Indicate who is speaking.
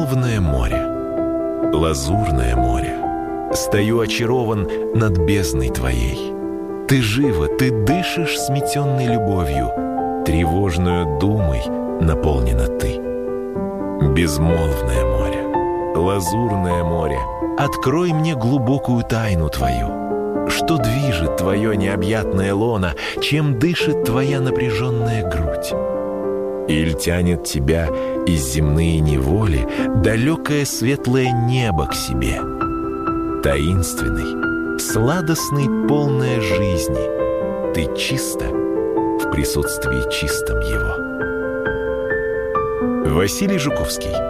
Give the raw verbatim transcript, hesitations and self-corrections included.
Speaker 1: безмолвное море, лазурное море, стою очарован над бездной твоей. Ты жива, ты дышишь сметенной любовью, тревожную думой наполнена ты. Безмолвное море, лазурное море, открой мне глубокую тайну твою. Что движет твое необъятное лоно, чем дышит твоя напряженная грудь? Иль тянет тебя из земные неволи далекое светлое небо к себе, таинственный, сладостный, полная жизни, ты чисто в присутствии чистом его. Василий Жуковский.